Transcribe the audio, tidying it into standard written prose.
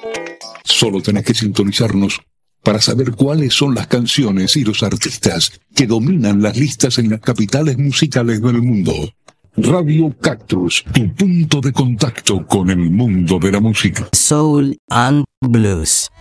Solo tenés que sintonizarnos para saber cuáles son las canciones y los artistas que dominan las listas en las capitales musicales del mundo. Radio Cactus, tu punto de contacto con el mundo de la música. Soul and Blues.